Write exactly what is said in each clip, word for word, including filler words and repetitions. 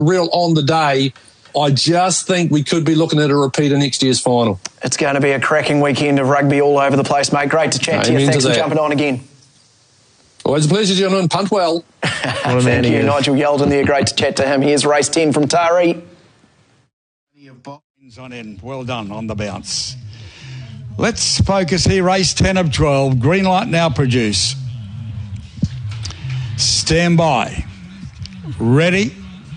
real on the day, I just think we could be looking at a repeat of next year's final. It's going to be a cracking weekend of rugby all over the place, mate. Great to chat no, to you. Thanks for jumping on again. Always a pleasure, gentlemen. Punt well. Thank you, Nigel Yeldon there. Great to chat to him. Here's race ten from Taree. On end. Well done on the bounce. Let's focus here. Race ten of twelve. Green light now produce. Stand by. Ready.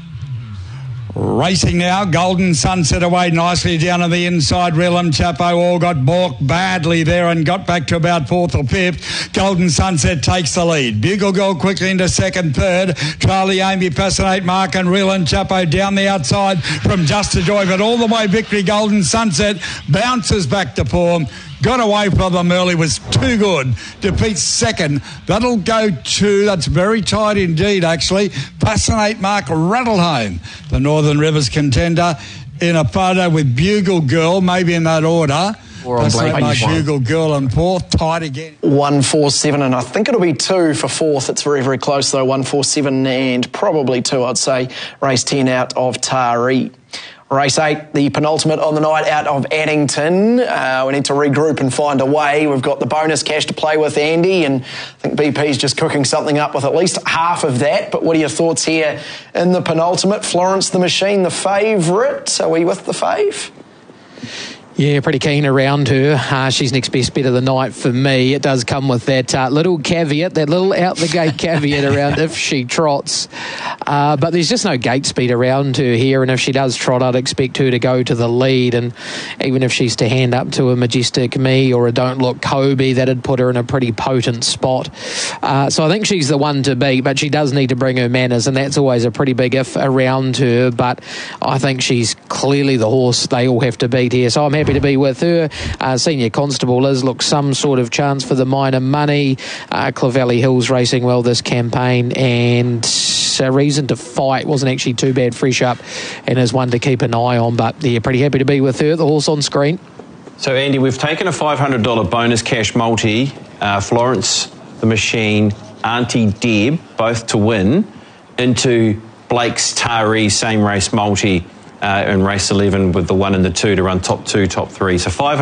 Racing now. Golden Sunset away nicely down on the inside. Realm Chapo all got balked badly there and got back to about fourth or fifth. Golden Sunset takes the lead. Bugle Girl quickly into second, third. Charlie Amy, Fascinate Mark and Realm Chapo down the outside from Just a Joy, but all the way victory. Golden Sunset bounces back to form. Got away from them early, was too good. Defeats second. That'll go to, that's very tight indeed, actually. Fascinate Mark rattled home. The Northern Rivers contender in a photo with Bugle Girl, maybe in that order. Fascinate Mark, Bugle Girl and fourth, tight again. one four seven, and I think it'll be two for fourth. It's very, very close though. one four seven and probably two, I'd say. Race ten out of Taree. Race eight, the penultimate on the night out of Addington. Uh, we need to regroup and find a way. We've got the bonus cash to play with, Andy, and I think B P's just cooking something up with at least half of that. But what are your thoughts here in the penultimate? Florence the Machine, the favourite. Are we with the fave? Yeah, pretty keen around her. Uh, she's next best bet of the night for me. It does come with that uh, little caveat, that little out-the-gate caveat around if she trots. Uh, but there's just no gate speed around her here, and if she does trot, I'd expect her to go to the lead. And even if she's to hand up to a Majestic Me or a Don't Look Kobe, that'd put her in a pretty potent spot. Uh, so I think she's the one to beat, but she does need to bring her manners, and that's always a pretty big if around her. But I think she's clearly the horse they all have to beat here. So I'm happy to be with her. Uh, Senior Constable Liz looks some sort of chance for the minor money. Uh, Clovelly Hills racing well this campaign, and a reason to fight. Wasn't actually too bad fresh up, and is one to keep an eye on. But yeah, pretty happy to be with her. The horse on screen. So Andy, we've taken a five hundred dollars bonus cash multi. Uh, Florence the Machine, Auntie Deb, both to win, into Blake's Taree same race multi. Uh, in race eleven with the one and the two to run top two, top three. So five hundred